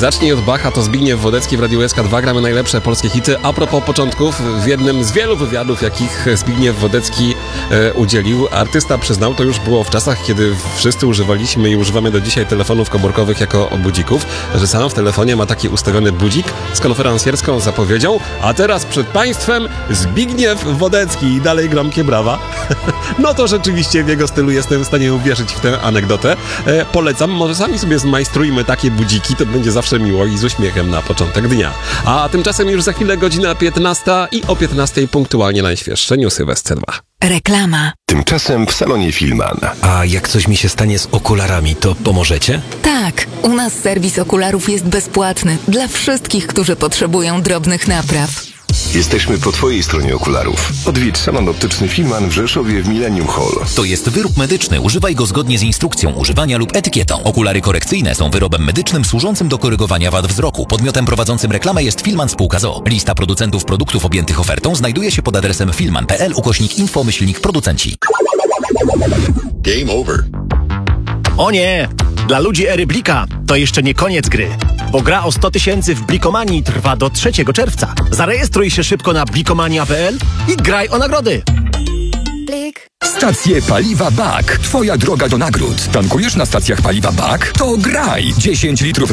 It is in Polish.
Zacznij od Bacha, to Zbigniew Wodecki w Radiu SK2. Gramy najlepsze polskie hity. A propos początków, w jednym z wielu wywiadów, jakich Zbigniew Wodecki udzielił, artysta przyznał, to już było w czasach, kiedy wszyscy używaliśmy i używamy do dzisiaj telefonów komórkowych jako budzików, że sam w telefonie ma taki ustawiony budzik z konferencjerską zapowiedzią, a teraz przed państwem Zbigniew Wodecki i dalej gromkie brawa. No to rzeczywiście w jego stylu jestem w stanie uwierzyć w tę anegdotę. Polecam, może sami sobie zmajstrujmy takie budziki, to będzie zawsze miło i z uśmiechem na początek dnia. A tymczasem już za chwilę godzina 15 i o 15 punktualnie najświeższe newsy w SC2. Reklama. Tymczasem w salonie Filman. A jak coś mi się stanie z okularami, to pomożecie? Tak, u nas serwis okularów jest bezpłatny dla wszystkich, którzy potrzebują drobnych napraw. Jesteśmy po twojej stronie okularów. Odwiedź salon optyczny Filman w Rzeszowie w Millennium Hall. To jest wyrób medyczny. Używaj go zgodnie z instrukcją używania lub etykietą. Okulary korekcyjne są wyrobem medycznym służącym do korygowania wad wzroku. Podmiotem prowadzącym reklamę jest Filman Spółka z o.o. Lista producentów produktów objętych ofertą znajduje się pod adresem filman.pl/info-producenci. Game over. O nie! Dla ludzi ery Blika to jeszcze nie koniec gry, bo gra o 100 000 w Blikomanii trwa do 3 czerwca. Zarejestruj się szybko na blikomania.pl i graj o nagrody. Blik. Stacje paliwa BAK. Twoja droga do nagród. Tankujesz na stacjach paliwa BAK? To graj! 10 litrów